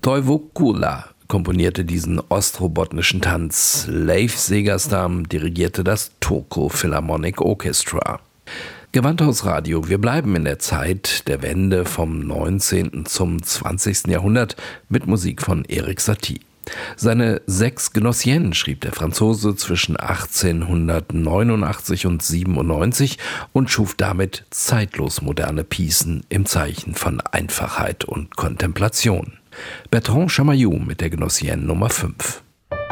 Koivu Kula komponierte diesen ostrobotnischen Tanz. Leif Segerstam dirigierte das Turku Philharmonic Orchestra. Gewandhausradio, wir bleiben in der Zeit der Wende vom 19. zum 20. Jahrhundert mit Musik von Erik Satie. Seine 6 Gnossiennes schrieb der Franzose zwischen 1889 und 97 und schuf damit zeitlos moderne Piecen im Zeichen von Einfachheit und Kontemplation. Bertrand Chamayou mit der Gnossienne Nummer 5.